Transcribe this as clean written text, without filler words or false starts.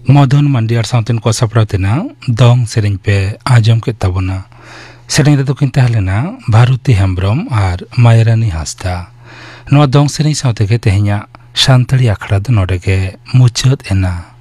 मदन मांडी और साउतेन को सपड़ातेना दंग सेरेंग पे आजम के तबना सेरेंग रे तो किन तहलेना भारती हेम्ब्रम और मायरानी हासदा नो दंग सेरेंग साउते के तेहኛ शांतड़ी आखड़ा दो नोडे के मुचत एना।